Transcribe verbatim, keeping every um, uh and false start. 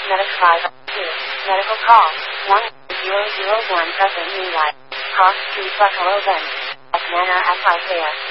Medical five two. Medical call. one zero zero one present Moonlight. Cross Street Buffalo Bend. At Manor at Isaiah.